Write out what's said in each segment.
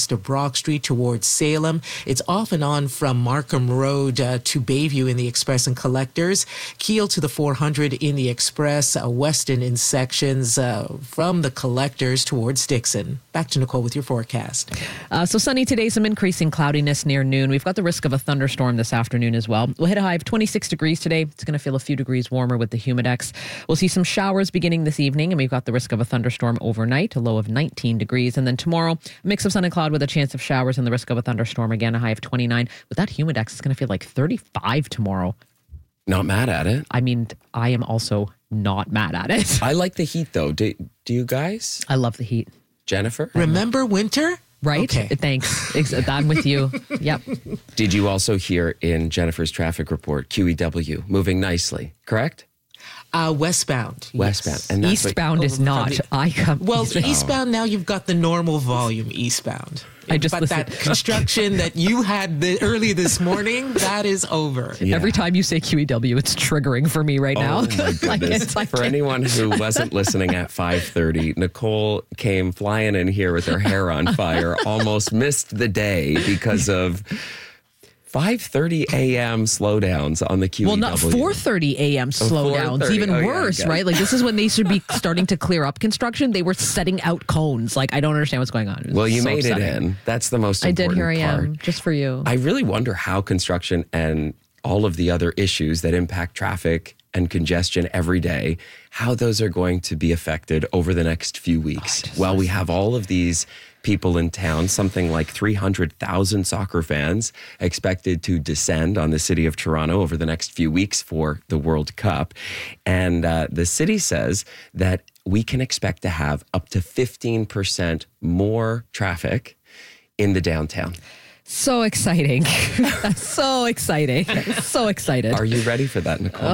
west of Brock Street towards Salem. It's off and on from Markham Road to Bayview in the Express and Collectors. Keel to the 400 in the Express. Weston in sections from the Collectors towards Dixon. Back to Nicole with your forecast. So sunny today, some increasing cloudiness near noon. We've got the risk of a thunderstorm this afternoon as well. We'll hit a high of 26 degrees today. It's going to feel a few degrees warmer with the humidex. We'll see some showers beginning this evening, and we've got the risk of a thunderstorm overnight, a low of 19 degrees. And then tomorrow, a mix of sun and cloud with a chance of showers and the risk of a thunderstorm again, a high of 29. With that humidex, it's going to feel like 35 tomorrow. Not mad at it. I mean, I am also not mad at it. I like the heat, though. Do you guys? I love the heat. Jennifer? Remember winter? Right? Okay. Thanks. I'm with you. Yep. Did you also hear in Jennifer's traffic report, QEW, moving nicely, correct? Westbound. Westbound. Yes. And that's Eastbound is not. Eastbound, now you've got the normal volume eastbound. But that construction that you had early this morning, that is over. Yeah. Every time you say QEW, it's triggering for me right now. Oh my goodness. For anyone who wasn't listening at 5:30, Nicole came flying in here with her hair on fire, almost missed the day because of 5:30 a.m. slowdowns on the QEW. Well, not 4:30 a.m. slowdowns. Even worse, right? Like, this is when they should be starting to clear up construction. They were setting out cones. Like, I don't understand what's going on. Well, you so made upsetting. It in. That's the most important part. I did. Here I am, just for you. I really wonder how construction and all of the other issues that impact traffic and congestion every day, how those are going to be affected over the next few weeks. Well, we have all of these people in town, something like 300,000 soccer fans expected to descend on the city of Toronto over the next few weeks for the World Cup. And the city says that we can expect to have up to 15% more traffic in the downtown. So exciting. So exciting. So excited. Are you ready for that, Nicole?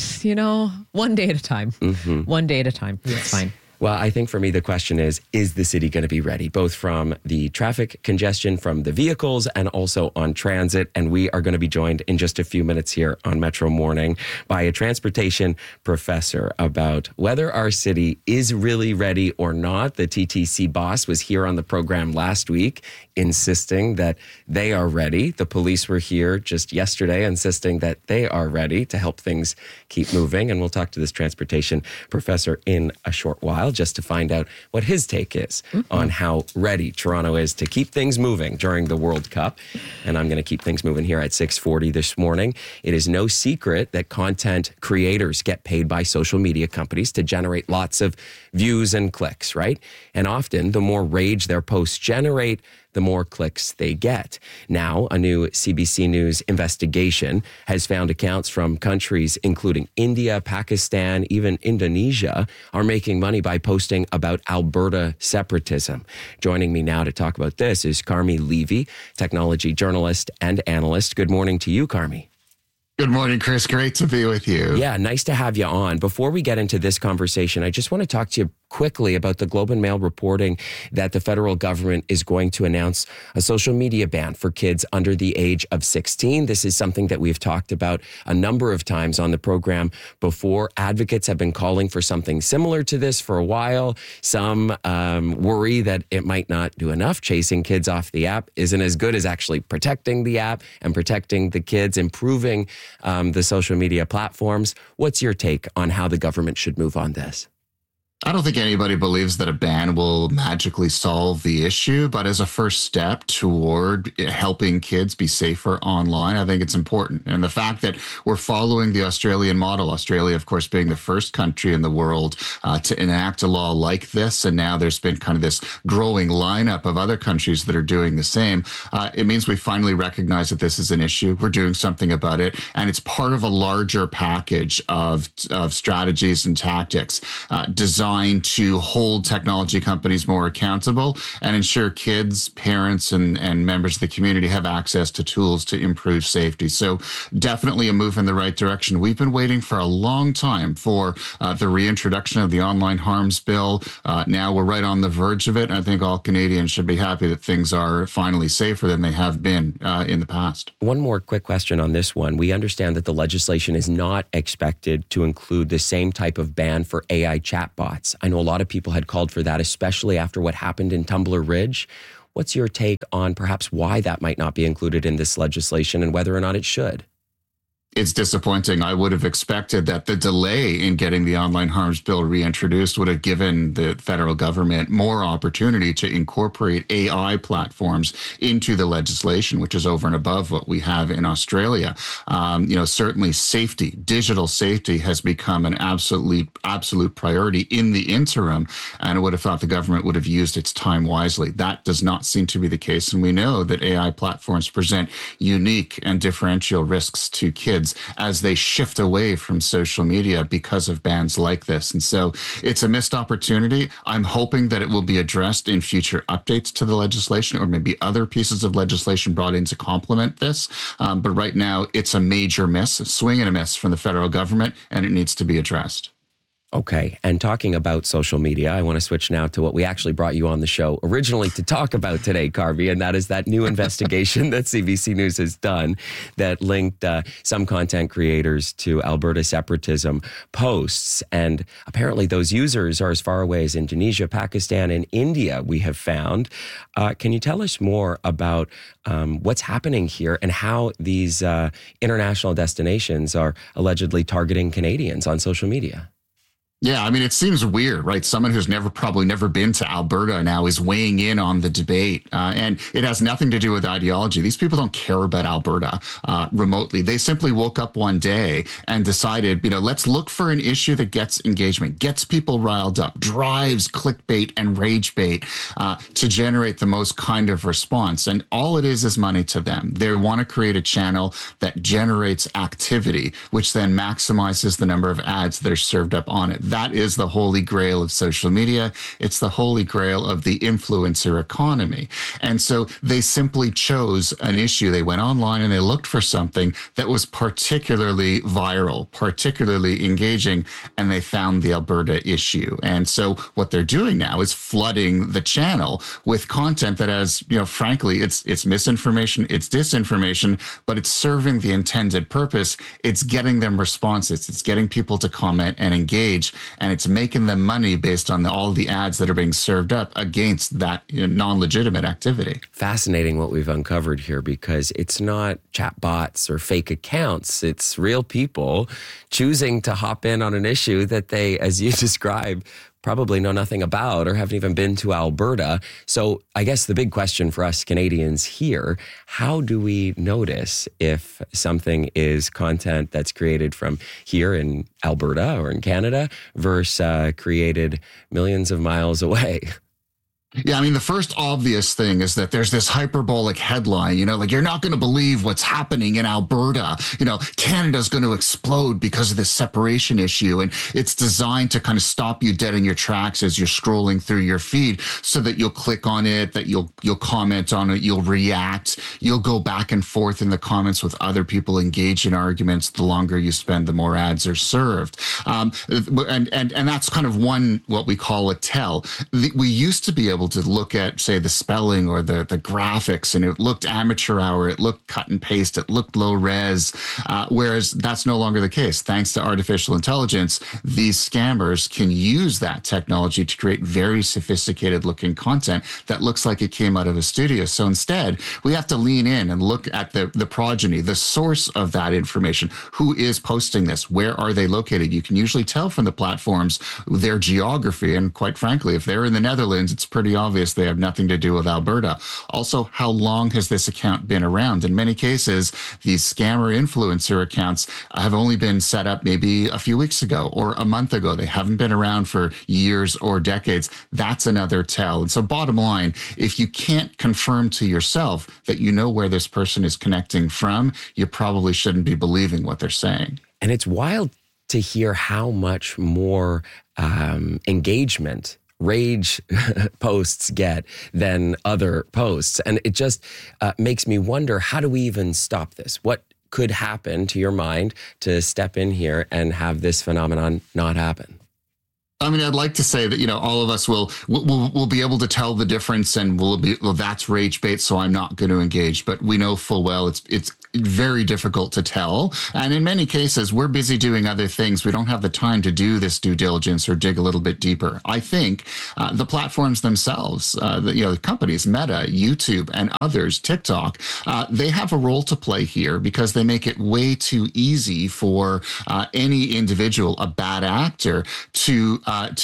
Oh, one day at a time. Mm-hmm. One day at a time. Yes. It's fine. Well, I think for me, the question is the city going to be ready, both from the traffic congestion from the vehicles and also on transit? And we are going to be joined in just a few minutes here on Metro Morning by a transportation professor about whether our city is really ready or not. The TTC boss was here on the program last week insisting that they are ready. The police were here just yesterday insisting that they are ready to help things keep moving. And we'll talk to this transportation professor in a short while, just to find out what his take is on how ready Toronto is to keep things moving during the World Cup. And I'm going to keep things moving here at 6:40 this morning. It is no secret that content creators get paid by social media companies to generate lots of views and clicks, right? And often the more rage their posts generate, the more clicks they get. Now, a new CBC News investigation has found accounts from countries including India, Pakistan, even Indonesia are making money by posting about Alberta separatism. Joining me now to talk about this is Carmi Levy, technology journalist and analyst. Good morning to you, Carmi. Good morning, Chris. Great to be with you. Yeah, nice to have you on. Before we get into this conversation, I just want to talk to you quickly about the Globe and Mail reporting that the federal government is going to announce a social media ban for kids under the age of 16. This is something that we've talked about a number of times on the program before. Advocates have been calling for something similar to this for a while. Some worry that it might not do enough. Chasing kids off the app isn't as good as actually protecting the app and protecting the kids, improving the social media platforms. What's your take on how the government should move on this? I don't think anybody believes that a ban will magically solve the issue, but as a first step toward helping kids be safer online, I think it's important. And the fact that we're following the Australian model, Australia, of course, being the first country in the world to enact a law like this, and now there's been kind of this growing lineup of other countries that are doing the same, it means we finally recognize that this is an issue. We're doing something about it, and it's part of a larger package of strategies and tactics designed to hold technology companies more accountable and ensure kids, parents, and members of the community have access to tools to improve safety. So definitely a move in the right direction. We've been waiting for a long time for the reintroduction of the online harms bill. Now we're right on the verge of it. I think all Canadians should be happy that things are finally safer than they have been in the past. One more quick question on this one. We understand that the legislation is not expected to include the same type of ban for AI chatbots. I know a lot of people had called for that, especially after what happened in Tumbler Ridge. What's your take on perhaps why that might not be included in this legislation and whether or not it should? It's disappointing. I would have expected that the delay in getting the online harms bill reintroduced would have given the federal government more opportunity to incorporate AI platforms into the legislation, which is over and above what we have in Australia. Certainly safety, digital safety has become an absolute priority in the interim, and I would have thought the government would have used its time wisely. That does not seem to be the case, and we know that AI platforms present unique and differential risks to kids as they shift away from social media because of bans like this. And so it's a missed opportunity. I'm hoping that it will be addressed in future updates to the legislation, or maybe other pieces of legislation brought in to complement this. But right now, it's a major miss, a swing and a miss from the federal government, and it needs to be addressed. Okay. And talking about social media, I want to switch now to what we actually brought you on the show originally to talk about today, Carvey, and that is that new investigation that CBC News has done that linked some content creators to Alberta separatism posts. And apparently those users are as far away as Indonesia, Pakistan, and India, we have found. Can you tell us more about what's happening here and how these international destinations are allegedly targeting Canadians on social media? Yeah, I mean, it seems weird, right? Someone who's probably never been to Alberta now is weighing in on the debate. And it has nothing to do with ideology. These people don't care about Alberta remotely. They simply woke up one day and decided, let's look for an issue that gets engagement, gets people riled up, drives clickbait and rage bait to generate the most kind of response. And all it is money to them. They want to create a channel that generates activity, which then maximizes the number of ads that are served up on it. That is the holy grail of social media. It's the holy grail of the influencer economy. And so they simply chose an issue. They went online and they looked for something that was particularly viral, particularly engaging, and they found the Alberta issue. And so what they're doing now is flooding the channel with content that has, frankly, it's misinformation, it's disinformation, but it's serving the intended purpose. It's getting them responses. It's getting people to comment and engage. And it's making them money based on all the ads that are being served up against that non-legitimate activity. Fascinating what we've uncovered here, because it's not chat bots or fake accounts. It's real people choosing to hop in on an issue that they, as you describe, probably know nothing about or haven't even been to Alberta. So I guess the big question for us Canadians here, how do we notice if something is content that's created from here in Alberta or in Canada versus created millions of miles away? Yeah, I mean, the first obvious thing is that there's this hyperbolic headline, you're not going to believe what's happening in Alberta. Canada's going to explode because of this separation issue. And it's designed to kind of stop you dead in your tracks as you're scrolling through your feed so that you'll click on it, that you'll comment on it, you'll react, you'll go back and forth in the comments with other people, engage in arguments. The longer you spend, the more ads are served. And that's kind of one, what we call a tell. We used to be able to look at, say, the spelling or the graphics, and it looked amateur hour, it looked cut and paste, it looked low res, whereas that's no longer the case. Thanks to artificial intelligence, these scammers can use that technology to create very sophisticated looking content that looks like it came out of a studio. So instead, we have to lean in and look at the progeny, the source of that information. Who is posting this? Where are they located? You can usually tell from the platforms their geography, and quite frankly, if they're in the Netherlands, it's pretty obvious they have nothing to do with Alberta. Also, how long has this account been around? In many cases, these scammer influencer accounts have only been set up maybe a few weeks ago or a month ago. They haven't been around for years or decades. That's another tell. And so bottom line, if you can't confirm to yourself that you know where this person is connecting from, you probably shouldn't be believing what they're saying. And it's wild to hear how much more engagement rage posts get than other posts. And it just makes me wonder, how do we even stop this? What could happen, to your mind, to step in here and have this phenomenon not happen? I mean, I'd like to say that, all of us will be able to tell the difference, and well, that's rage bait, so I'm not going to engage. But we know full well it's very difficult to tell. And in many cases, we're busy doing other things. We don't have the time to do this due diligence or dig a little bit deeper. I think the platforms themselves, the companies, Meta, YouTube, and others, TikTok, they have a role to play here because they make it way too easy for any individual, a bad actor, to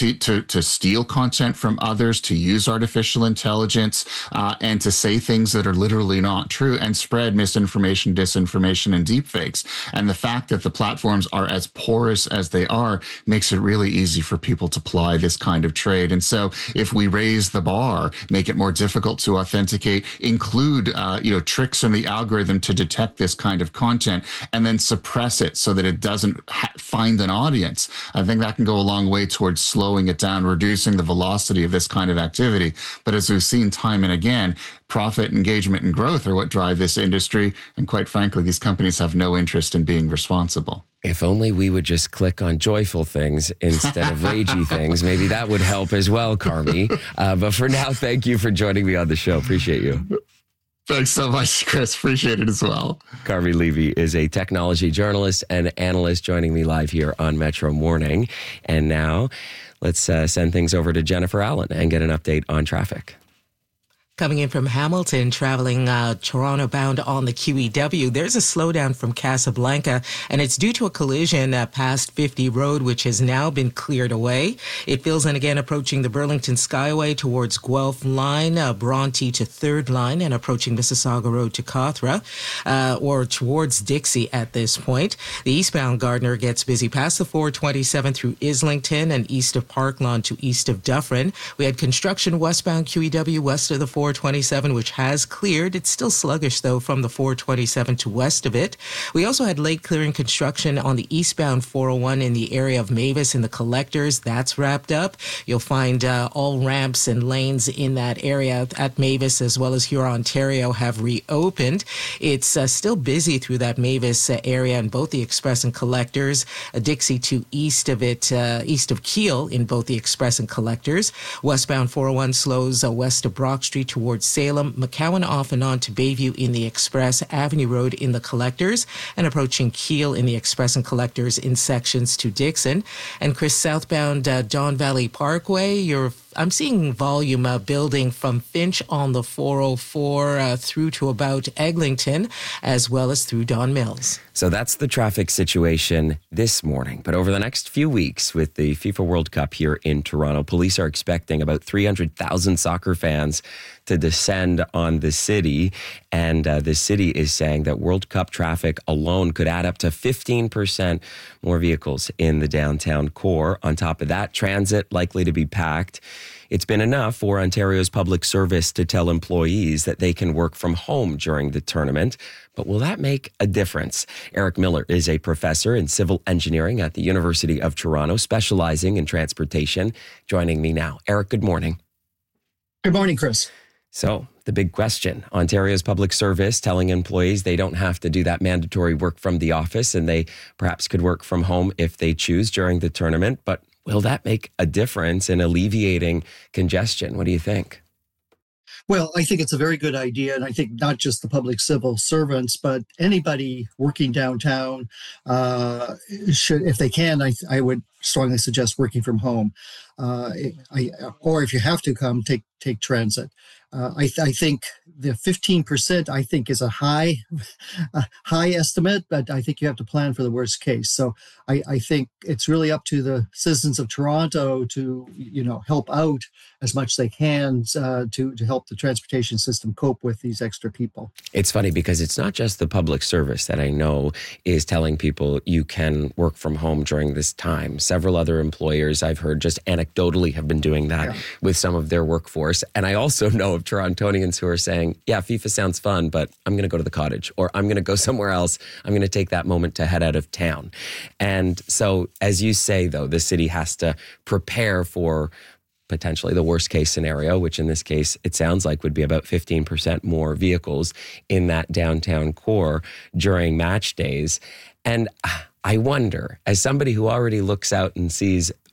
steal content from others, to use artificial intelligence, and to say things that are literally not true and spread misinformation, disinformation, and deepfakes. And the fact that the platforms are as porous as they are makes it really easy for people to ply this kind of trade. And so if we raise the bar, make it more difficult to authenticate, include tricks in the algorithm to detect this kind of content, and then suppress it so that it doesn't find an audience, I think that can go a long way towards slowing it down, reducing the velocity of this kind of activity. But as we've seen time and again, profit, engagement, and growth are what drive this industry. And quite frankly, these companies have no interest in being responsible. If only we would just click on joyful things instead of ragey things. Maybe that would help as well, Carmi. But for now, thank you for joining me on the show. Appreciate you. Thanks so much, Chris. Appreciate it as well. Carmi Levy is a technology journalist and analyst joining me live here on Metro Morning. And now let's send things over to Jennifer Allen and get an update on traffic. Coming in from Hamilton, traveling Toronto bound on the QEW, there's a slowdown from Casablanca, and it's due to a collision past 50 Road, which has now been cleared away. It fills in again approaching the Burlington Skyway towards Guelph Line, Bronte to 3rd Line, and approaching Mississauga Road to Cawthra, or towards Dixie at this point. The eastbound Gardner gets busy past the 427 through Islington and east of Park Lawn to east of Dufferin. We had construction westbound QEW west of the 427, which has cleared. It's still sluggish, though, from the 427 to west of it. We also had late clearing construction on the eastbound 401 in the area of Mavis in the collectors. That's wrapped up. You'll find all ramps and lanes in that area at Mavis as well as Huron, Ontario have reopened. It's still busy through that Mavis area in both the express and collectors. Dixie to east of it, east of Keele in both the express and collectors. Westbound 401 slows west of Brock Street towards Salem, McCowan off and on to Bayview in the Express, Avenue Road in the collectors, and approaching Keele in the Express and collectors in sections to Dixon. And Chris, southbound Don Valley Parkway, I'm seeing volume building from Finch on the 404 through to about Eglinton, as well as through Don Mills. So that's the traffic situation this morning. But over the next few weeks with the FIFA World Cup here in Toronto, police are expecting about 300,000 soccer fans to descend on the city. And the city is saying that World Cup traffic alone could add up to 15% more vehicles in the downtown core. On top of that, transit likely to be packed. It's been enough for Ontario's public service to tell employees that they can work from home during the tournament. But will that make a difference? Eric Miller is a professor in civil engineering at the University of Toronto, specializing in transportation, joining me now. Eric, good morning. Good morning, Chris. So the big question, Ontario's public service telling employees they don't have to do that mandatory work from the office and they perhaps could work from home if they choose during the tournament. But will that make a difference in alleviating congestion? What do you think? Well, I think it's a very good idea. And I think not just the public civil servants, but anybody working downtown should, if they can, I would strongly suggest working from home. Or if you have to come, take transit. I think the 15%, I think, is a high estimate, but I think you have to plan for the worst case. So I think it's really up to the citizens of Toronto to, help out as much as they can to help the transportation system cope with these extra people. It's funny because it's not just the public service that I know is telling people you can work from home during this time. Several other employers I've heard just anecdotally have been doing that with some of their workforce. And I also know of Torontonians who are saying, yeah, FIFA sounds fun, but I'm going to go to the cottage or I'm going to go somewhere else. I'm going to take that moment to head out of town. And so, as you say, though, the city has to prepare for potentially the worst case scenario, which in this case, it sounds like would be about 15% more vehicles in that downtown core during match days. And I wonder, as somebody who already looks out and sees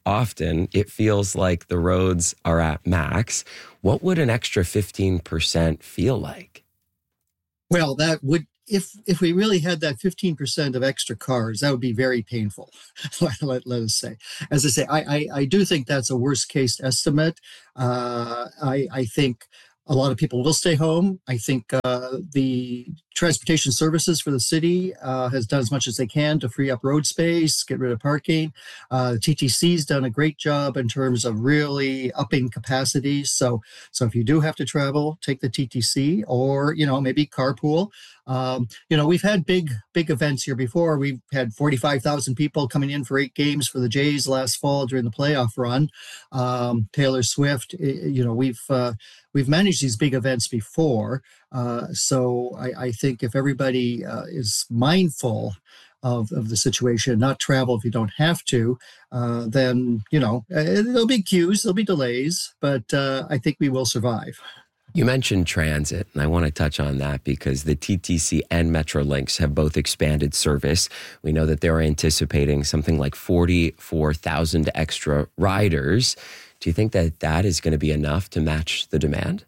often it feels like the roads are at max. What would an extra 15% feel like? Well, that would, if we really had that 15% of extra cars, that would be very painful. let us say. As I say, I do think that's a worst case estimate. I think a lot of people will stay home. I think the transportation services for the city has done as much as they can to free up road space, get rid of parking. The TTC's done a great job in terms of really upping capacity. So if you do have to travel, take the TTC, or maybe carpool. We've had big events here before. We've had 45,000 people coming in for 8 games for the Jays last fall during the playoff run. Taylor Swift, we've managed these big events before. So I think if everybody is mindful of the situation, not travel if you don't have to, then, there'll be queues, there'll be delays, but I think we will survive. You mentioned transit, and I want to touch on that because the TTC and Metrolinx have both expanded service. We know that they're anticipating something like 44,000 extra riders. Do you think that that is going to be enough to match the demand?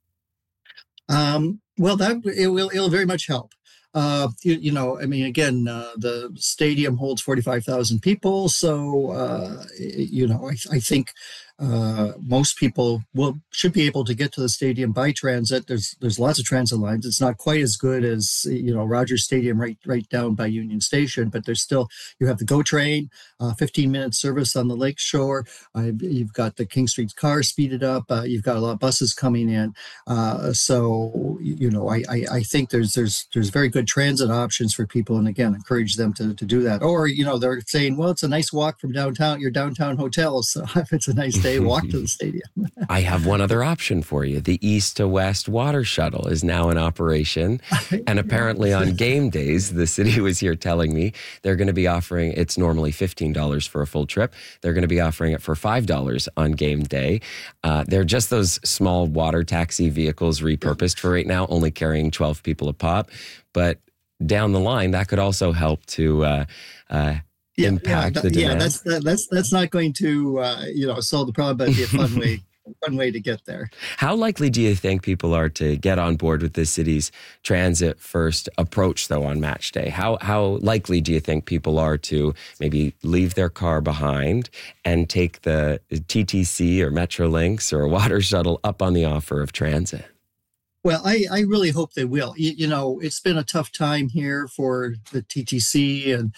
Well, it'll very much help. The stadium holds 45,000 people. So, I think most people should be able to get to the stadium by transit. There's lots of transit lines. It's not quite as good as Rogers Stadium right down by Union Station, but there's still, you have the GO train, 15-minute service on the lake shore. You've got the King Street car speeded up. You've got a lot of buses coming in. I think there's very good transit options for people, and again, encourage them to do that. Or they're saying, well, it's a nice walk from downtown, your downtown hotel. So if it's a nice day, walk to the stadium. I have one other option for you. The East to West water shuttle is now in operation. And apparently on game days, the city was here telling me they're going to be offering, it's normally $15 for a full trip. They're going to be offering it for $5 on game day. They're just those small water taxi vehicles repurposed for right now, only carrying 12 people a pop. But down the line, that could also help to impact the demand. That's not going to solve the problem, but it'd be a fun way to get there. How likely do you think people are to get on board with the city's transit first approach, though, on match day? How likely do you think people are to maybe leave their car behind and take the TTC or Metrolinx or a water shuttle up on the offer of transit? Well, I really hope they will. It's been a tough time here for the TTC and,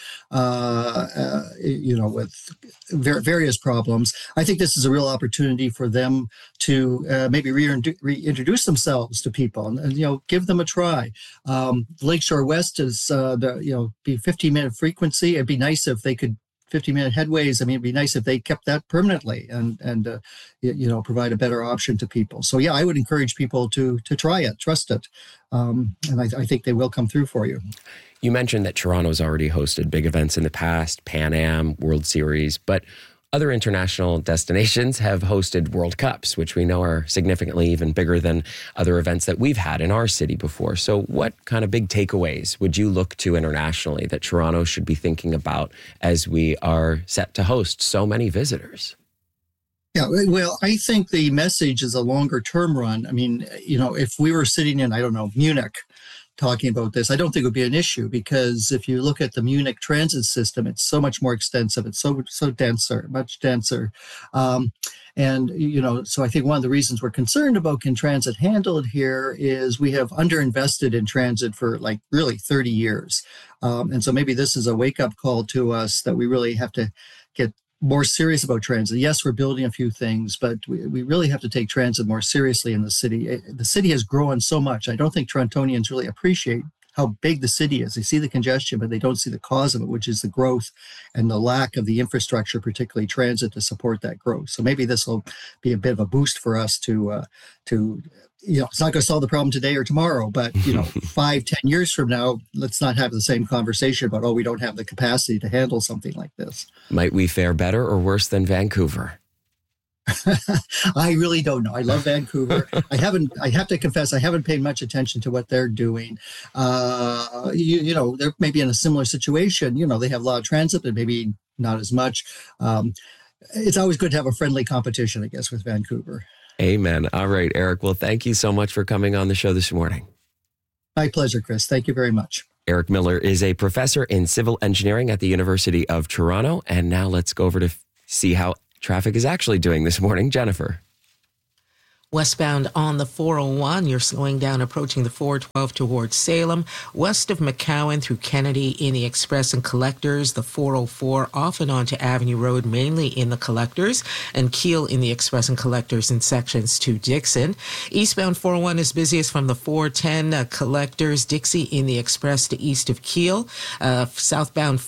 with various problems. I think this is a real opportunity for them to maybe reintroduce themselves to people and give them a try. Lakeshore West is, be 15-minute frequency. It'd be nice if they could 50-minute headways. I mean, it'd be nice if they kept that permanently and provide a better option to people. So, yeah, I would encourage people to try it, trust it. And I think they will come through for you. You mentioned that Toronto's already hosted big events in the past, Pan Am, World Series, but other international destinations have hosted World Cups, which we know are significantly even bigger than other events that we've had in our city before. So what kind of big takeaways would you look to internationally that Toronto should be thinking about as we are set to host so many visitors? Yeah, well, I think the message is a longer term run. I mean, if we were sitting in, Munich, talking about this, I don't think it would be an issue, because if you look at the Munich transit system, it's so much more extensive. It's so denser, much denser. So I think one of the reasons we're concerned about can transit handle it here is we have underinvested in transit for really 30 years. And so maybe this is a wake-up call to us that we really have to get more serious about transit. Yes, we're building a few things, but we really have to take transit more seriously in the city. The city has grown so much. I don't think Torontonians really appreciate how big the city is. They see the congestion, but they don't see the cause of it, which is the growth and the lack of the infrastructure, particularly transit, to support that growth. So maybe this will be a bit of a boost for us to it's not going to solve the problem today or tomorrow, but 5-10 years from now, let's not have the same conversation about, we don't have the capacity to handle something like this. Might we fare better or worse than Vancouver? I really don't know. I love Vancouver. I have to confess, I haven't paid much attention to what they're doing. They're maybe in a similar situation. They have a lot of transit, but maybe not as much. it's always good to have a friendly competition, I guess, with Vancouver. Amen. All right, Eric. Well, thank you so much for coming on the show this morning. My pleasure, Chris. Thank you very much. Eric Miller is a professor in civil engineering at the University of Toronto. And now let's go over to see how traffic is actually doing this morning. Jennifer. Westbound on the 401, you're slowing down approaching the 412 towards Salem. West of McCowan through Kennedy in the Express and Collectors. The 404 off and onto Avenue Road, mainly in the Collectors. And Keele in the Express and Collectors in sections to Dixon. Eastbound 401 is busiest from the 410 Collectors. Dixie in the Express to east of Keele. Southbound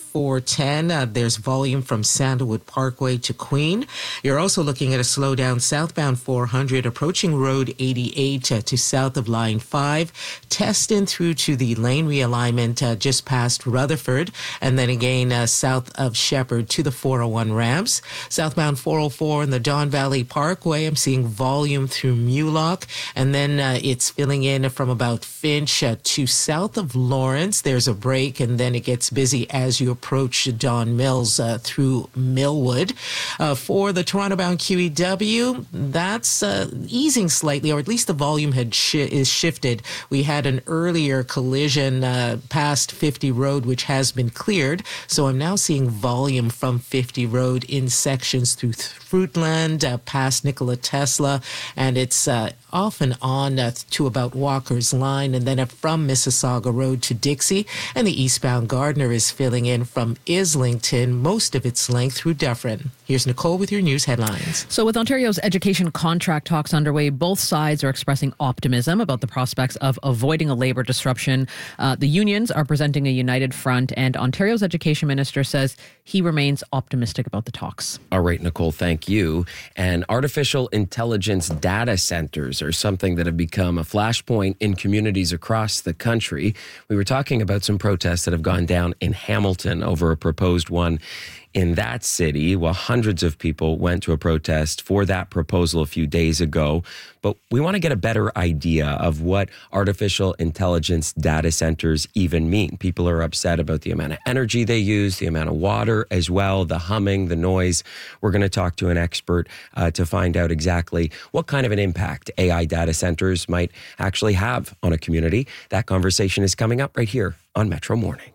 410, there's volume from Sandalwood Parkway to Queen. You're also looking at a slowdown southbound 400 approaching Road 88 to south of Line 5, Teston through to the lane realignment just past Rutherford, and then again south of Shepherd to the 401 ramps. Southbound 404 in the Don Valley Parkway, I'm seeing volume through Mulock, and then it's filling in from about Finch to south of Lawrence. There's a break, and then it gets busy as you approach Don Mills through Millwood. For the Toronto-bound QEW, that's easing slightly, or at least the volume is shifted. We had an earlier collision past 50 Road, which has been cleared. So I'm now seeing volume from 50 Road in sections through Fruitland, past Nikola Tesla, and it's off and on to about Walker's Line, and then from Mississauga Road to Dixie. And the eastbound Gardner is filling in from Islington, most of its length through Dufferin. Here's Nicole with your news headlines. So with Ontario's education contract talks underway, both sides are expressing optimism about the prospects of avoiding a labour disruption. The unions are presenting a united front, and Ontario's education minister says he remains optimistic about the talks. All right, Nicole, thank you. And artificial intelligence data centers are something that have become a flashpoint in communities across the country. We were talking about some protests that have gone down in Hamilton over a proposed one in that city. Well, hundreds of people went to a protest for that proposal a few days ago. But we want to get a better idea of what artificial intelligence data centers even mean. People are upset about the amount of energy they use, the amount of water as well, the humming, the noise. We're going to talk to an expert to find out exactly what kind of an impact AI data centers might actually have on a community. That conversation is coming up right here on Metro Morning.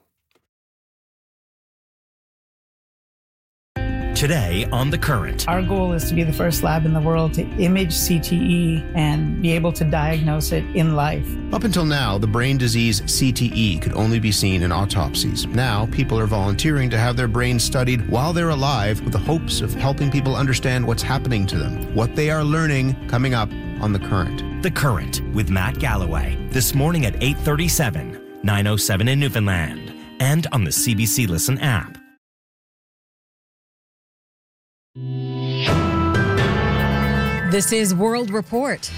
Today on The Current. Our goal is to be the first lab in the world to image CTE and be able to diagnose it in life. Up until now, the brain disease CTE could only be seen in autopsies. Now, people are volunteering to have their brains studied while they're alive with the hopes of helping people understand what's happening to them. What they are learning coming up on The Current. The Current with Matt Galloway. This morning at 8:37, 9:07 in Newfoundland. And on the CBC Listen app. This is World Report.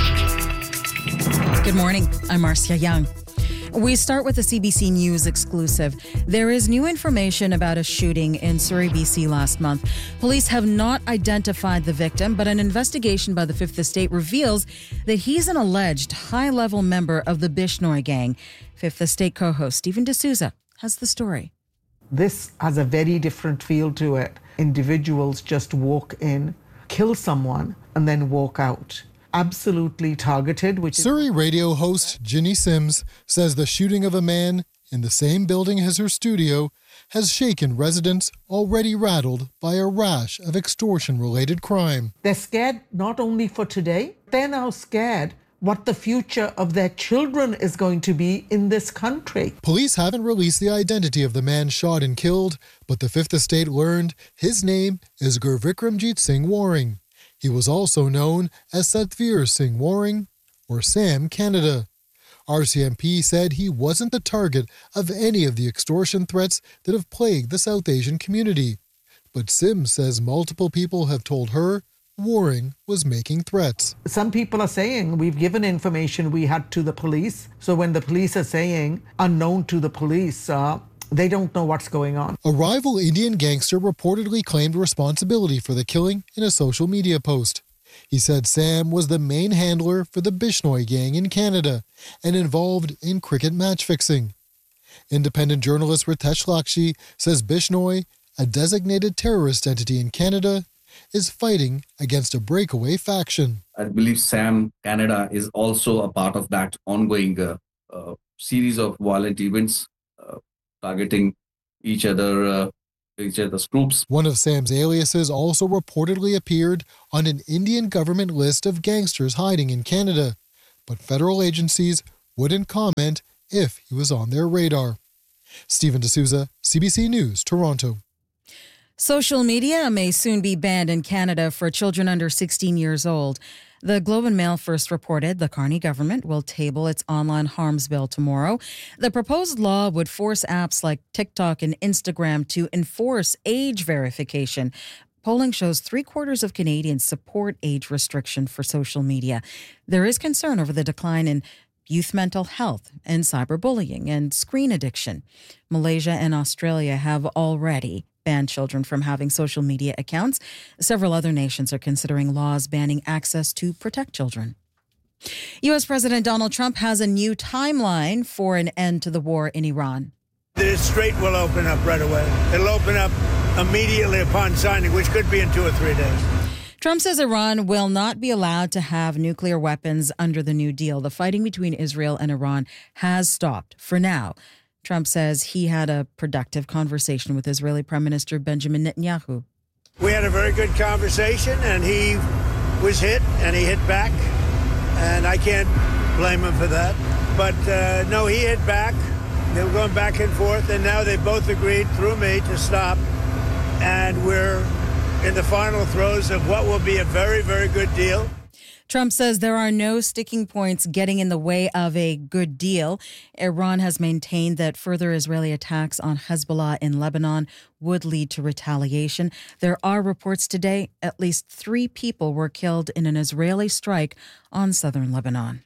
Good morning. I'm Marcia Young. We start with a CBC News exclusive. There is new information about a shooting in Surrey, BC last month. Police have not identified the victim, but an investigation by the Fifth Estate reveals that he's an alleged high-level member of the Bishnoi gang. Fifth Estate co-host Stephen D'Souza has the story. This has a very different feel to it. Individuals just walk in, kill someone, and then walk out. Absolutely targeted. Surrey radio host Ginny Sims says the shooting of a man in the same building as her studio has shaken residents already rattled by a rash of extortion-related crime. They're scared not only for today, they're now scared what the future of their children is going to be in this country. Police haven't released the identity of the man shot and killed, but the Fifth Estate learned his name is Gurvikramjit Singh Waring. He was also known as Satvir Singh Waring, or Sam Canada. RCMP said he wasn't the target of any of the extortion threats that have plagued the South Asian community. But Sims says multiple people have told her Waring was making threats. Some people are saying we've given information we had to the police. So when the police are saying unknown to the police, they don't know what's going on. A rival Indian gangster reportedly claimed responsibility for the killing in a social media post. He said Sam was the main handler for the Bishnoi gang in Canada and involved in cricket match fixing. Independent journalist Ritesh Lakshmi says Bishnoi, a designated terrorist entity in Canada, is fighting against a breakaway faction. I believe SAM Canada is also a part of that ongoing series of violent events targeting each other's groups. One of Sam's aliases also reportedly appeared on an Indian government list of gangsters hiding in Canada, but federal agencies wouldn't comment if he was on their radar. Stephen D'Souza, CBC News, Toronto. Social media may soon be banned in Canada for children under 16 years old. The Globe and Mail first reported the Carney government will table its online harms bill tomorrow. The proposed law would force apps like TikTok and Instagram to enforce age verification. Polling shows 3/4 of Canadians support age restriction for social media. There is concern over the decline in youth mental health and cyberbullying and screen addiction. Malaysia and Australia have already banned children from having social media accounts. Several other nations are considering laws banning access to protect children. U.S. President Donald Trump has a new timeline for an end to the war in Iran. The Strait will open up right away. It'll open up immediately upon signing, which could be in 2 or 3 days. Trump says Iran will not be allowed to have nuclear weapons under the New Deal. The fighting between Israel and Iran has stopped for now. Trump says he had a productive conversation with Israeli Prime Minister Benjamin Netanyahu. We had a very good conversation, and he was hit, and he hit back, and I can't blame him for that. But no, he hit back. They were going back and forth, and now they both agreed through me to stop, and we're in the final throes of what will be a very, very good deal. Trump says there are no sticking points getting in the way of a good deal. Iran has maintained that further Israeli attacks on Hezbollah in Lebanon would lead to retaliation. There are reports today at least 3 people were killed in an Israeli strike on southern Lebanon.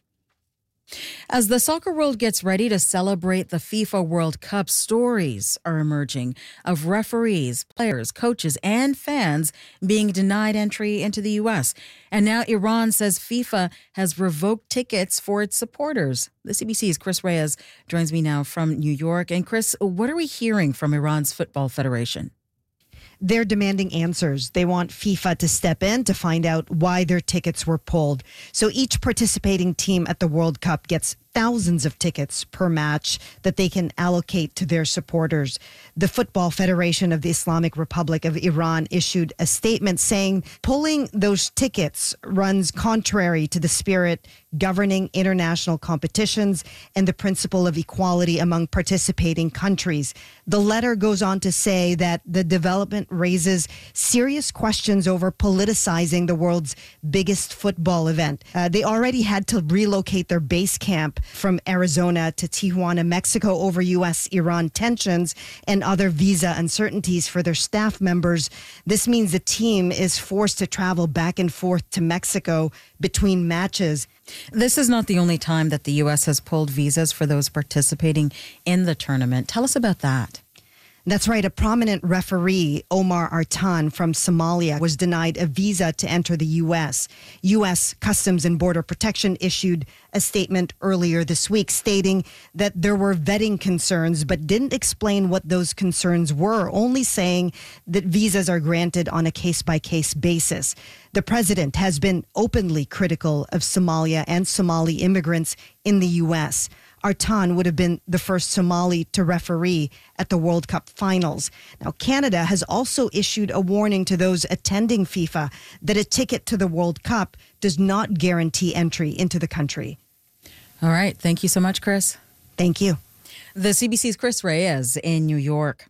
As the soccer world gets ready to celebrate the FIFA World Cup, stories are emerging of referees, players, coaches, and fans being denied entry into the U.S. And now Iran says FIFA has revoked tickets for its supporters. The CBC's Chris Reyes joins me now from New York. And Chris, what are we hearing from Iran's Football Federation? They're demanding answers. They want FIFA to step in to find out why their tickets were pulled. So each participating team at the World Cup gets thousands of tickets per match that they can allocate to their supporters. The Football Federation of the Islamic Republic of Iran issued a statement saying pulling those tickets runs contrary to the spirit governing international competitions and the principle of equality among participating countries. The letter goes on to say that the development raises serious questions over politicizing the world's biggest football event. They already had to relocate their base camp from Arizona to Tijuana, Mexico over U.S.-Iran tensions and other visa uncertainties for their staff members. This means the team is forced to travel back and forth to Mexico between matches. This is not the only time that the U.S. has pulled visas for those participating in the tournament. Tell us about that. That's right. A prominent referee, Omar Artan from Somalia, was denied a visa to enter the U.S. U.S. Customs and Border Protection issued a statement earlier this week stating that there were vetting concerns, but didn't explain what those concerns were, only saying that visas are granted on a case-by-case basis. The president has been openly critical of Somalia and Somali immigrants in the U.S. Artan would have been the first Somali to referee at the World Cup finals. Now, Canada has also issued a warning to those attending FIFA that a ticket to the World Cup does not guarantee entry into the country. All right. Thank you so much, Chris. Thank you. The CBC's Chris Reyes in New York.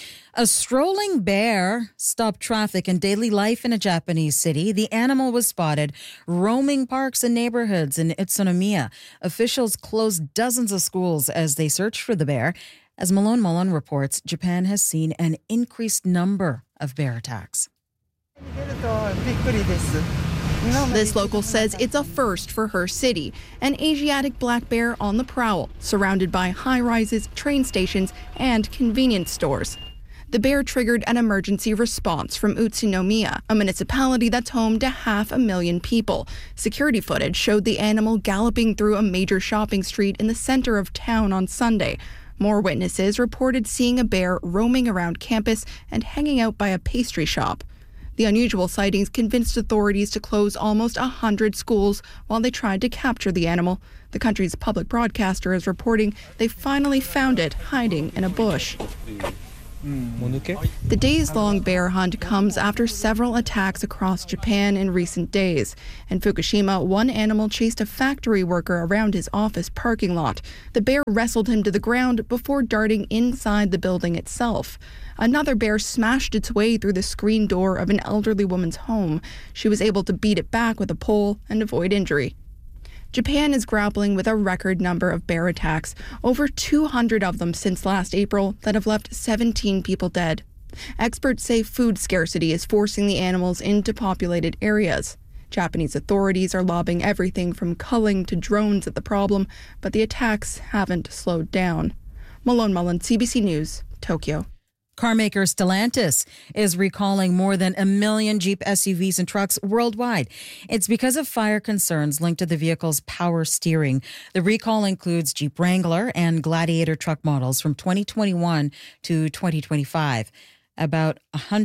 A strolling bear stopped traffic and daily life in a Japanese city. The animal was spotted roaming parks and neighborhoods in Utsunomiya. Officials closed dozens of schools as they searched for the bear. As Malone Mullen reports, Japan has seen an increased number of bear attacks. This local says it's a first for her city. An Asiatic black bear on the prowl, surrounded by high-rises, train stations, and convenience stores. The bear triggered an emergency response from Utsunomiya, a municipality that's home to 500,000 people. Security footage showed the animal galloping through a major shopping street in the center of town on Sunday. More witnesses reported seeing a bear roaming around campus and hanging out by a pastry shop. The unusual sightings convinced authorities to close almost 100 schools while they tried to capture the animal. The country's public broadcaster is reporting they finally found it hiding in a bush. The days-long bear hunt comes after several attacks across Japan in recent days. In Fukushima, one animal chased a factory worker around his office parking lot. The bear wrestled him to the ground before darting inside the building itself. Another bear smashed its way through the screen door of an elderly woman's home. She was able to beat it back with a pole and avoid injury. Japan is grappling with a record number of bear attacks, over 200 of them since last April, that have left 17 people dead. Experts say food scarcity is forcing the animals into populated areas. Japanese authorities are lobbying everything from culling to drones at the problem, but the attacks haven't slowed down. Malone Mullen, CBC News, Tokyo. Carmaker Stellantis is recalling more than 1 million Jeep SUVs and trucks worldwide. It's because of fire concerns linked to the vehicle's power steering. The recall includes Jeep Wrangler and Gladiator truck models from 2021 to 2025. About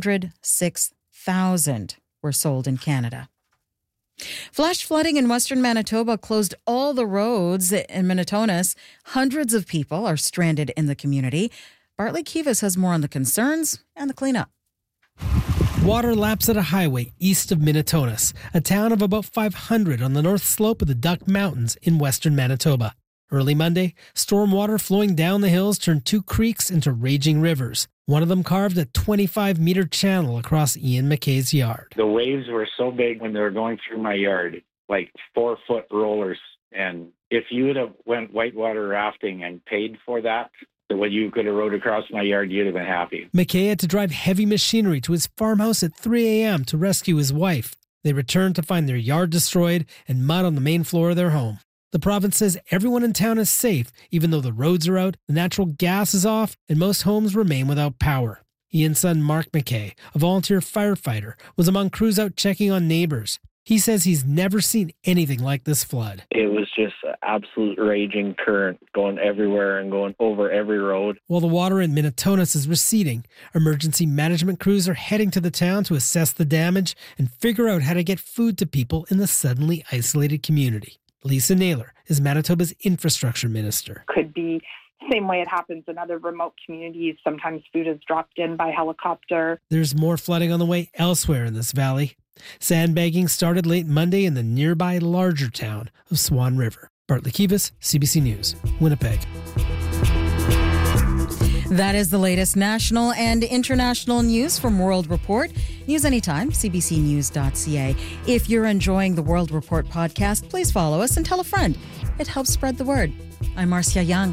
106,000 were sold in Canada. Flash flooding in western Manitoba closed all the roads in Minnetonka. Hundreds of people are stranded in the community. Bartley Kivas has more on the concerns and the cleanup. Water laps at a highway east of Minnetonka, a town of about 500 on the north slope of the Duck Mountains in western Manitoba. Early Monday, storm water flowing down the hills turned 2 creeks into raging rivers. One of them carved a 25-meter channel across Ian McKay's yard. The waves were so big when they were going through my yard, like 4-foot rollers. And if you would have went whitewater rafting and paid for that, what you could have rode across my yard, you'd have been happy. McKay had to drive heavy machinery to his farmhouse at 3 a.m. to rescue his wife. They returned to find their yard destroyed and mud on the main floor of their home. The province says everyone in town is safe, even though the roads are out, the natural gas is off, and most homes remain without power. Ian's son, Mark McKay, a volunteer firefighter, was among crews out checking on neighbors. He says he's never seen anything like this flood. It was just an absolute raging current going everywhere and going over every road. While the water in Minnetonka is receding, emergency management crews are heading to the town to assess the damage and figure out how to get food to people in the suddenly isolated community. Lisa Naylor is Manitoba's infrastructure minister. Could be the same way it happens in other remote communities. Sometimes food is dropped in by helicopter. There's more flooding on the way elsewhere in this valley. Sandbagging started late Monday in the nearby larger town of Swan River. Bartley Kivas, CBC News, Winnipeg. That is the latest national and international news from World Report. News anytime, cbcnews.ca. If you're enjoying the World Report podcast, please follow us and tell a friend. It helps spread the word. I'm Marcia Young.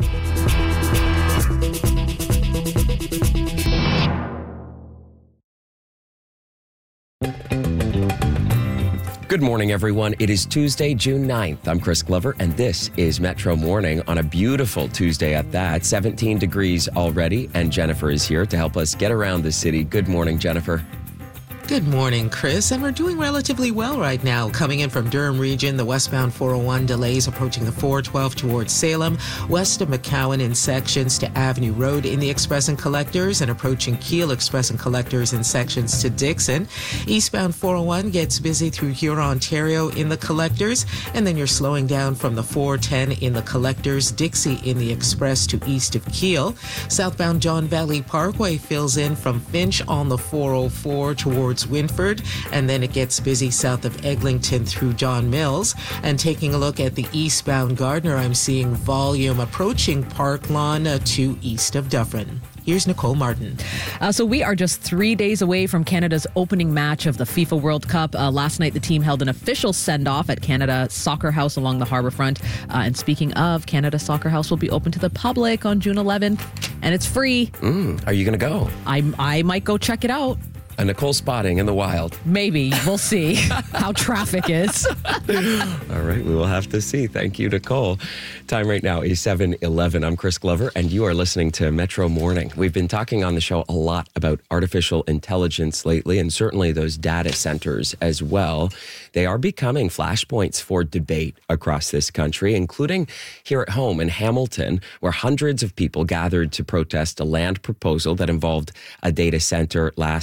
Good morning, everyone. It is Tuesday, June 9th. I'm Chris Glover, and this is Metro Morning on a beautiful Tuesday at that. 17 degrees already, and Jennifer is here to help us get around the city. Good morning, Jennifer. Good morning, Chris. And we're doing relatively well right now. Coming in from Durham region, the westbound 401 delays approaching the 412 towards Salem, west of McCowan in sections to Avenue Road in the Express and Collectors, and approaching Keele Express and Collectors in sections to Dixon. Eastbound 401 gets busy through Huron, Ontario in the Collectors, and then you're slowing down from the 410 in the Collectors, Dixie in the Express to east of Keele. Southbound John Valley Parkway fills in from Finch on the 404 towards Winford, and then it gets busy south of Eglinton through John Mills. And taking a look at the eastbound Gardner, I'm seeing volume approaching Park Lawn to east of Dufferin. Here's Nicole Martin. So we are just 3 days away from Canada's opening match of the FIFA World Cup. Last night, the team held an official send-off at Canada Soccer House along the harbourfront. And speaking of, Canada Soccer House will be open to the public on June 11th, and it's free. Are you going to go? I might go check it out. A Nicole spotting in the wild. Maybe. We'll see how traffic is. All right, we will have to see. Thank you, Nicole. Time right now is 7:11. I'm Chris Glover, and you are listening to Metro Morning. We've been talking on the show a lot about artificial intelligence lately, and certainly those data centers as well. They are becoming flashpoints for debate across this country, including here at home in Hamilton, where hundreds of people gathered to protest a land proposal that involved a data center last week.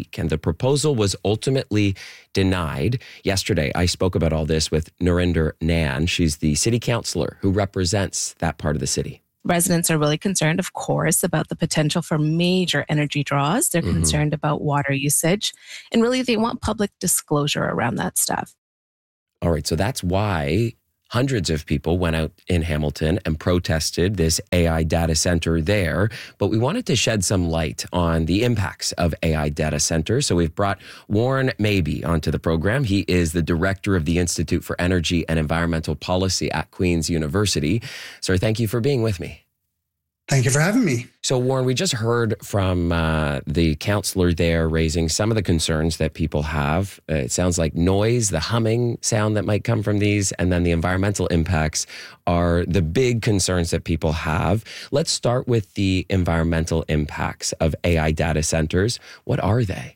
week. And the proposal was ultimately denied. Yesterday, I spoke about all this with Narinder Nan. She's the city councillor who represents that part of the city. Residents are really concerned, of course, about the potential for major energy draws. They're concerned about water usage. And really, they want public disclosure around that stuff. All right, so that's why hundreds of people went out in Hamilton and protested this AI data center there. But we wanted to shed some light on the impacts of AI data centers. So we've brought Warren Mabey onto the program. He is the director of the Institute for Energy and Environmental Policy at Queen's University. Sir, thank you for being with me. Thank you for having me. So, Warren, we just heard from the counselor there raising some of the concerns that people have. It sounds like noise, the humming sound that might come from these, and then the environmental impacts are the big concerns that people have. Let's start with the environmental impacts of AI data centers. What are they?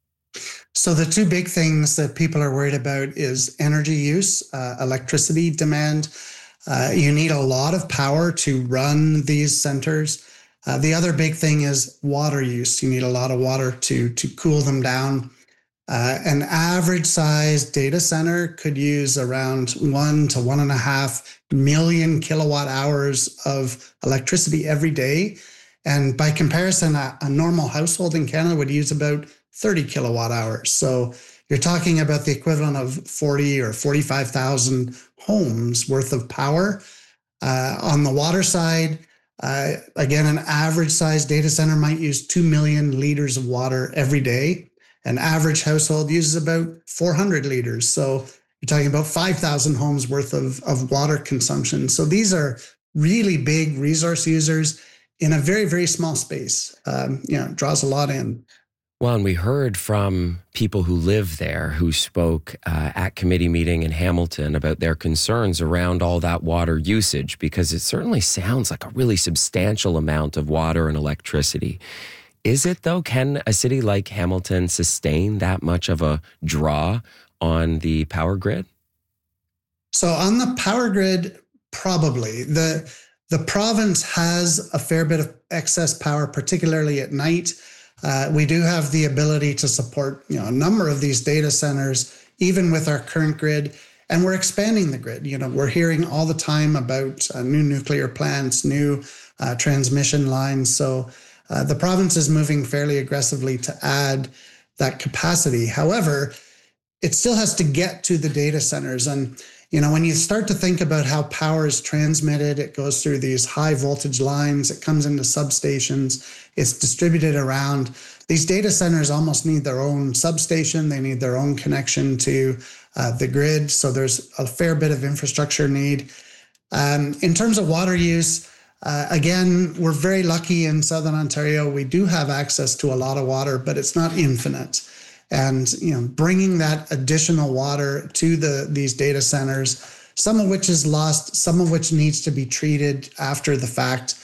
So the two big things that people are worried about is energy use, electricity demand. You need a lot of power to run these centers. The other big thing is water use. You need a lot of water to cool them down. An average size data center could use around 1 to 1.5 million kilowatt hours of electricity every day. And by comparison, a normal household in Canada would use about 30 kilowatt hours. So you're talking about the equivalent of 40 or 45,000 homes worth of power. On the water side, again, an average size data center might use 2 million liters of water every day. An average household uses about 400 liters. So you're talking about 5,000 homes worth of water consumption. So these are really big resource users in a very, very small space. It draws a lot in. Well, and we heard from people who live there who spoke at committee meeting in Hamilton about their concerns around all that water usage, because it certainly sounds like a really substantial amount of water and electricity. Is it, though? Can a city like Hamilton sustain that much of a draw on the power grid? So on the power grid, probably. The province has a fair bit of excess power, particularly at night. We do have the ability to support a number of these data centers, even with our current grid, and we're expanding the grid. We're hearing all the time about new nuclear plants, new transmission lines. So the province is moving fairly aggressively to add that capacity. However, it still has to get to the data centers. And when you start to think about how power is transmitted, it goes through these high voltage lines, it comes into substations, it's distributed around. These data centers almost need their own substation. They need their own connection to the grid. So there's a fair bit of infrastructure need. In terms of water use, again, we're very lucky in Southern Ontario. We do have access to a lot of water, but it's not infinite. And bringing that additional water to these data centers, some of which is lost, some of which needs to be treated after the fact.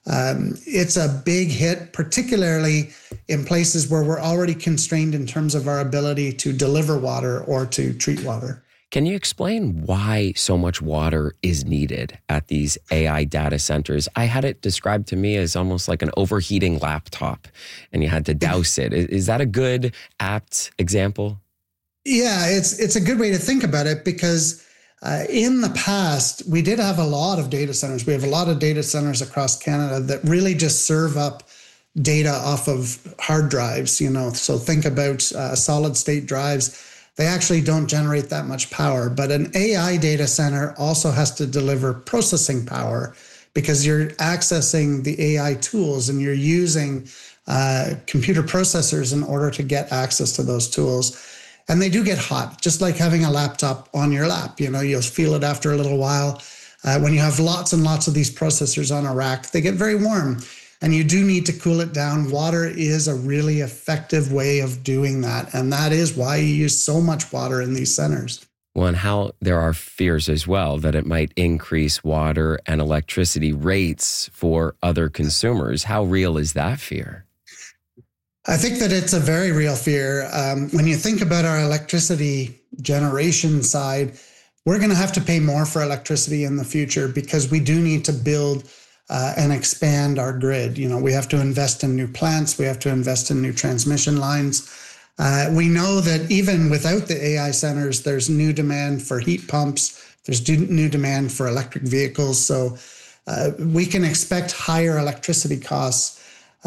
It's a big hit, particularly in places where we're already constrained in terms of our ability to deliver water or to treat water. Can you explain why so much water is needed at these AI data centers? I had it described to me as almost like an overheating laptop and you had to douse it. Is that a good, apt example? Yeah, it's a good way to think about it because in the past, we did have a lot of data centers. We have a lot of data centers across Canada that really just serve up data off of hard drives, so think about solid state drives. They actually don't generate that much power, but an AI data center also has to deliver processing power because you're accessing the AI tools and you're using computer processors in order to get access to those tools. And they do get hot, just like having a laptop on your lap. You'll feel it after a little while. When you have lots and lots of these processors on a rack, they get very warm. And you do need to cool it down. Water is a really effective way of doing that. And that is why you use so much water in these centers. Well, and how there are fears as well that it might increase water and electricity rates for other consumers. How real is that fear? I think that it's a very real fear. When you think about our electricity generation side, we're going to have to pay more for electricity in the future because we do need to build and expand our grid. We have to invest in new plants. We have to invest in new transmission lines. We know that even without the AI centers, there's new demand for heat pumps. There's new demand for electric vehicles. So we can expect higher electricity costs.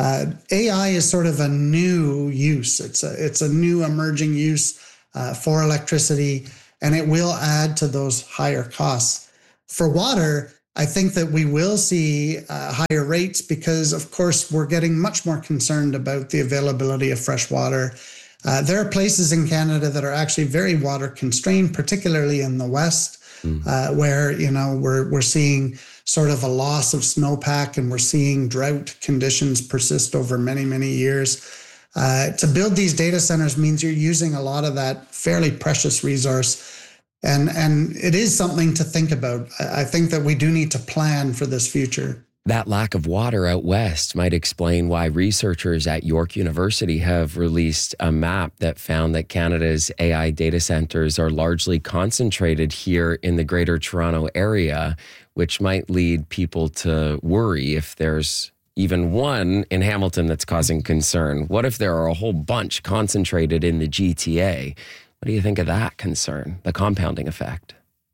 AI is sort of a new use. It's a new emerging use for electricity, and it will add to those higher costs. For water, I think that we will see higher rates because, of course, we're getting much more concerned about the availability of fresh water. There are places in Canada that are actually very water constrained, particularly in the West, where, we're seeing sort of a loss of snowpack and we're seeing drought conditions persist over many, many years. To build these data centers means you're using a lot of that fairly precious resource. And it is something to think about. I think that we do need to plan for this future. That lack of water out west might explain why researchers at York University have released a map that found that Canada's AI data centers are largely concentrated here in the Greater Toronto area, which might lead people to worry if there's even one in Hamilton that's causing concern. What if there are a whole bunch concentrated in the GTA? What do you think of that concern, the compounding effect?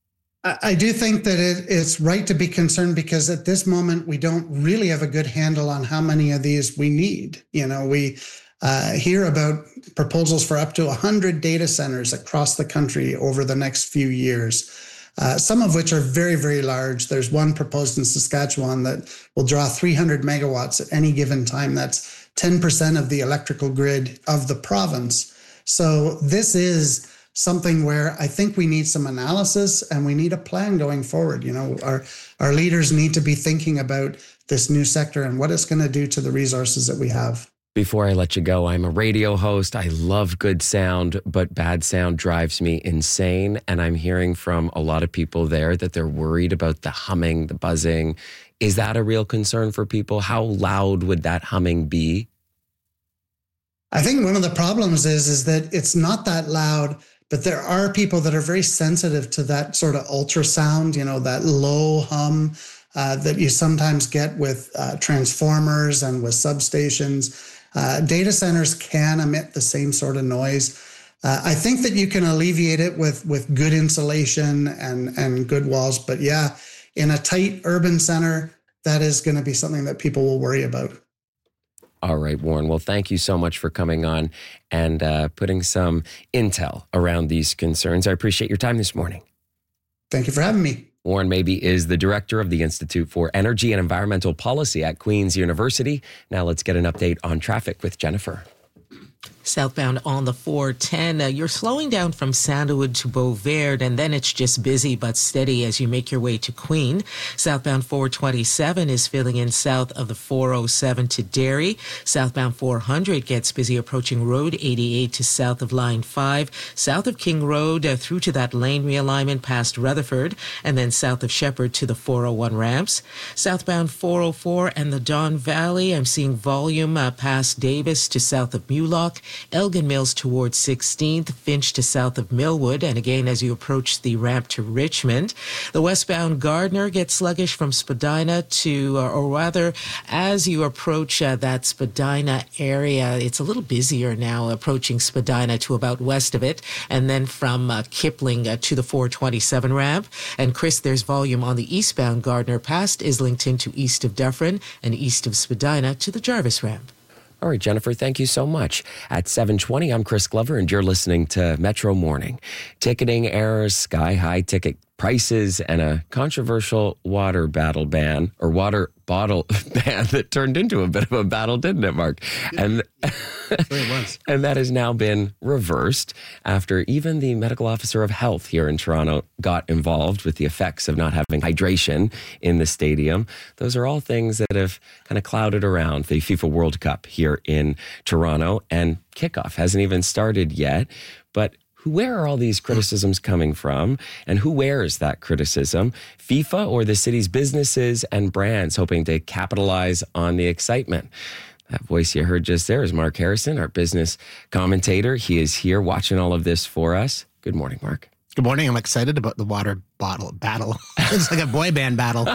I do think that it's right to be concerned because at this moment, we don't really have a good handle on how many of these we need. We hear about proposals for up to 100 data centers across the country over the next few years, some of which are very, very large. There's one proposed in Saskatchewan that will draw 300 megawatts at any given time. That's 10% of the electrical grid of the province. So this is something where I think we need some analysis and we need a plan going forward. Our leaders need to be thinking about this new sector and what it's going to do to the resources that we have. Before I let you go, I'm a radio host. I love good sound, but bad sound drives me insane. And I'm hearing from a lot of people there that they're worried about the humming, the buzzing. Is that a real concern for people? How loud would that humming be? I think one of the problems is that it's not that loud, but there are people that are very sensitive to that sort of ultrasound, that low hum that you sometimes get with transformers and with substations. Data centers can emit the same sort of noise. I think that you can alleviate it with good insulation and good walls. But yeah, in a tight urban center, that is going to be something that people will worry about. All right, Warren. Well, thank you so much for coming on and putting some intel around these concerns. I appreciate your time this morning. Thank you for having me. Warren Mabey is the director of the Institute for Energy and Environmental Policy at Queen's University. Now let's get an update on traffic with Jennifer. Southbound on the 410, you're slowing down from Sandalwood to Beauverde, and then it's just busy but steady as you make your way to Queen. Southbound 427 is filling in south of the 407 to Derry. Southbound 400 gets busy approaching Road 88 to south of Line 5, south of King Road through to that lane realignment past Rutherford, and then south of Shepherd to the 401 ramps. Southbound 404 and the Don Valley, I'm seeing volume past Davis to south of Mulock. Elgin Mills towards 16th, Finch to south of Millwood, and again as you approach the ramp to Richmond. The westbound Gardner gets sluggish from Spadina to, or rather, as you approach that Spadina area, it's a little busier now approaching Spadina to about west of it, and then from Kipling to the 427 ramp. And Chris, there's volume on the eastbound Gardner past Islington to east of Dufferin and east of Spadina to the Jarvis ramp. All right, Jennifer, thank you so much. At 7:20, I'm Chris Glover, and you're listening to Metro Morning. Ticketing errors, sky-high ticket prices, and a controversial water bottle ban that turned into a bit of a battle, didn't it, Mark? And, it was. And that has now been reversed after even the medical officer of health here in Toronto got involved with the effects of not having hydration in the stadium. Those are all things that have kind of clouded around the FIFA World Cup here in Toronto, and kickoff hasn't even started yet. But where are all these criticisms coming from, and who wears that criticism? FIFA or the city's businesses and brands hoping to capitalize on the excitement? That voice you heard just there is Mark Harrison, our business commentator. He is here watching all of this for us. Good morning, Mark. Good morning. I'm excited about the water battle. It's like a boy band battle.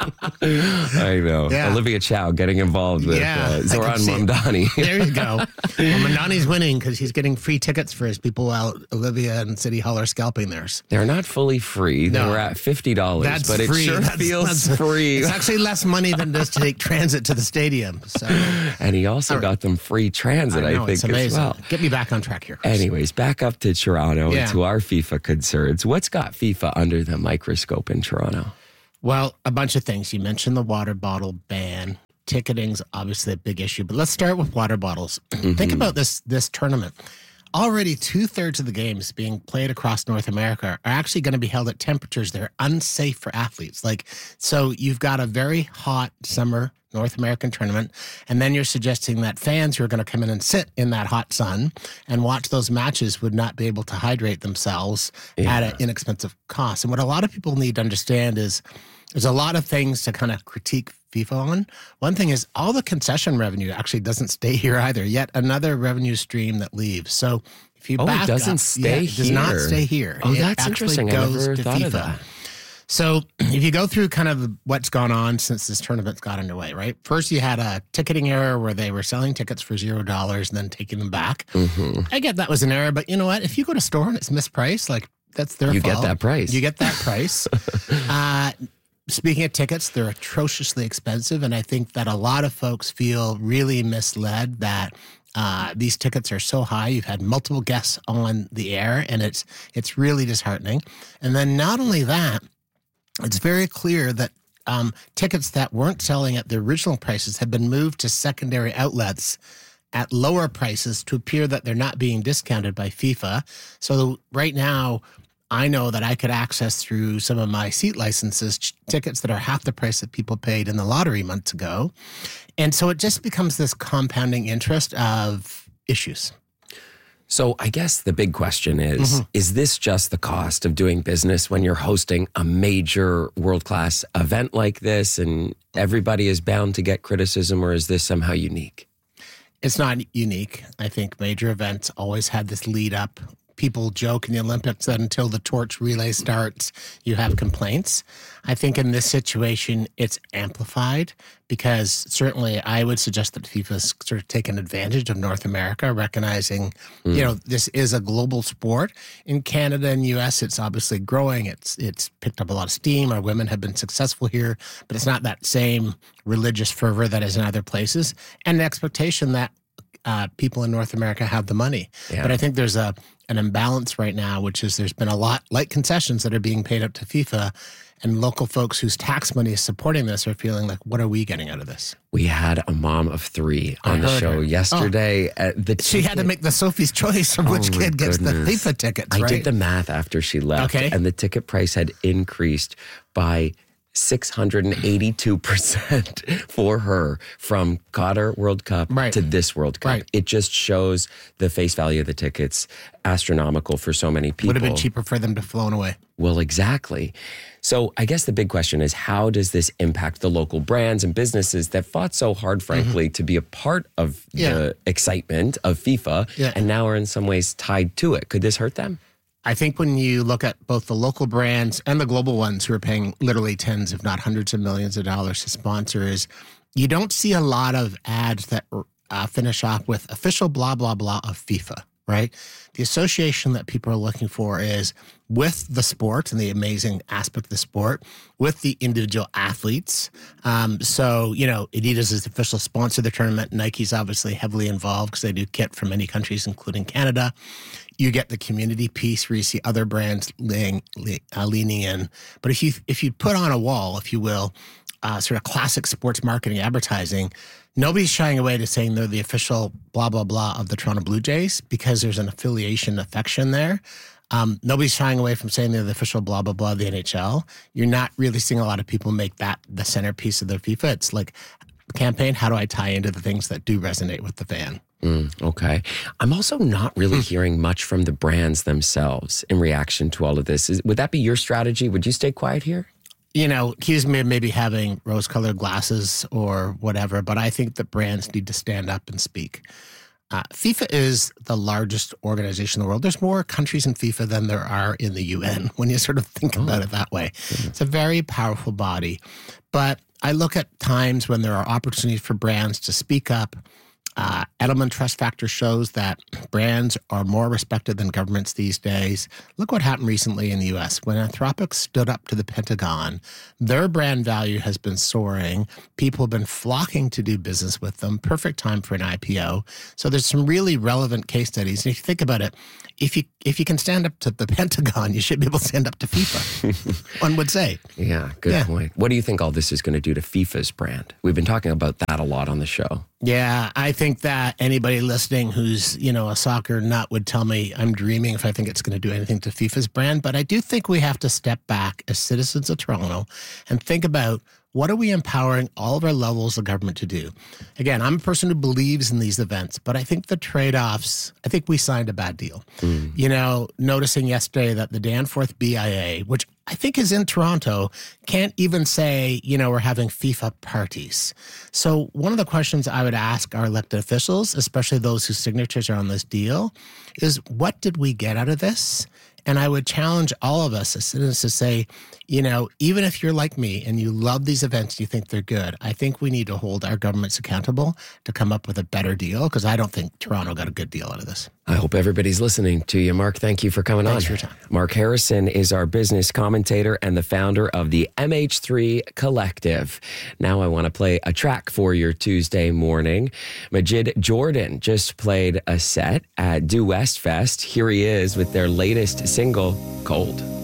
I know. Yeah. Olivia Chow getting involved with Zoran Mamdani. There you go. Well, Mamdani's winning because he's getting free tickets for his people while Olivia and City Hall are scalping theirs. They're not fully free. No. They were at $50, That's but it free. sure feels free. It's actually less money than just to take transit to the stadium. So. And he also got them free transit, I think, it's amazing. as well. Get me back on track here, Chris. Anyways, back up to Toronto and to our FIFA concerns. What's got FIFA under the microscope in Toronto? Well, a bunch of things. You mentioned the water bottle ban. Ticketing's obviously a big issue, but let's start with water bottles. Think about this tournament. Already 2/3 of the games being played across North America are actually going to be held at temperatures that are unsafe for athletes. So you've got a very hot summer North American tournament, and then you're suggesting that fans who are going to come in and sit in that hot sun and watch those matches would not be able to hydrate themselves at an inexpensive cost. And what a lot of people need to understand is there's a lot of things to kind of critique FIFA on. One thing is all the concession revenue actually doesn't stay here either. Yet another revenue stream that leaves. So if you back it doesn't up, stay it does not stay here. Oh, It that's actually interesting. I goes never to thought of FIFA. that. So if you go through kind of what's gone on since this tournament got underway, right? First, you had a ticketing error where they were selling tickets for $0 and then taking them back. I get that was an error, but you know what? If you go to a store and it's mispriced, that's their fault. You get that price. You get that price. Speaking of tickets, they're atrociously expensive, and I think that a lot of folks feel really misled that these tickets are so high. You've had multiple guests on the air, and it's really disheartening. And then not only that, it's very clear that tickets that weren't selling at the original prices have been moved to secondary outlets at lower prices to appear that they're not being discounted by FIFA. So right now, I know that I could access through some of my seat licenses tickets that are half the price that people paid in the lottery months ago. And so it just becomes this compounding interest of issues. So I guess the big question is this just the cost of doing business when you're hosting a major world-class event like this and everybody is bound to get criticism, or is this somehow unique? It's not unique. I think major events always had this lead up. People joke in the Olympics that until the torch relay starts, you have complaints. I think in this situation, it's amplified because certainly I would suggest that FIFA's sort of taken advantage of North America, recognizing, this is a global sport. In Canada and US, it's obviously growing. It's picked up a lot of steam. Our women have been successful here, but it's not that same religious fervor that is in other places. And the expectation that people in North America have the money. Yeah. But I think there's an imbalance right now, which is there's been a lot like concessions that are being paid up to FIFA, and local folks whose tax money is supporting this are feeling like, what are we getting out of this? We had a mom of three on the show yesterday. She had to make the Sophie's choice of which kid gets the FIFA tickets, right? I did the math after she left, and the ticket price had increased by 682% for her from Qatar World Cup to this World Cup. It just shows the face value of the tickets astronomical for so many people. Would have been cheaper for them to flown away. Well, exactly. So I guess the big question is, how does this impact the local brands and businesses that fought so hard, frankly, to be a part of the excitement of FIFA and now are in some ways tied to it? Could this hurt them? I think when you look at both the local brands and the global ones who are paying literally tens, if not hundreds of millions of dollars to sponsors, you don't see a lot of ads that finish off with official blah, blah, blah of FIFA, right? The association that people are looking for is with the sport and the amazing aspect of the sport, with the individual athletes. So, Adidas is the official sponsor of the tournament. Nike's obviously heavily involved because they do kit from many countries, including Canada. You get the community piece where you see other brands leaning in. But if you put on a wall, if you will, sort of classic sports marketing advertising, nobody's shying away to saying they're the official blah, blah, blah of the Toronto Blue Jays because there's an affiliation affection there. Nobody's shying away from saying they're the official blah, blah, blah of the NHL. You're not really seeing a lot of people make that the centerpiece of their FIFA. It's like campaign, how do I tie into the things that do resonate with the fan? Okay. I'm also not really hearing much from the brands themselves in reaction to all of this. Would that be your strategy? Would you stay quiet here? Accuse me of maybe having rose-colored glasses or whatever, but I think that brands need to stand up and speak. FIFA is the largest organization in the world. There's more countries in FIFA than there are in the UN when you sort of think about it that way. It's a very powerful body. But I look at times when there are opportunities for brands to speak up. Edelman Trust Factor shows that brands are more respected than governments these days. Look what happened recently in the U.S. When Anthropic stood up to the Pentagon, their brand value has been soaring. People have been flocking to do business with them. Perfect time for an IPO. So there's some really relevant case studies. And if you think about it, if you can stand up to the Pentagon, you should be able to stand up to FIFA, one would say. Yeah, good point. What do you think all this is going to do to FIFA's brand? We've been talking about that a lot on the show. Yeah, I think that anybody listening who's, a soccer nut would tell me I'm dreaming if I think it's going to do anything to FIFA's brand. But I do think we have to step back as citizens of Toronto and think about what are we empowering all of our levels of government to do? Again, I'm a person who believes in these events, but I think the trade-offs, I think we signed a bad deal. Noticing yesterday that the Danforth BIA, which I think is in Toronto, can't even say, we're having FIFA parties. So one of the questions I would ask our elected officials, especially those whose signatures are on this deal, is what did we get out of this? And I would challenge all of us as citizens to say, even if you're like me and you love these events, you think they're good, I think we need to hold our governments accountable to come up with a better deal, because I don't think Toronto got a good deal out of this. I hope everybody's listening to you, Mark. Thank you for coming on. Thanks for your time. Mark Harrison is our business commentator and the founder of the MH3 Collective. Now I want to play a track for your Tuesday morning. Majid Jordan just played a set at Due West Fest. Here he is with their latest single, Cold.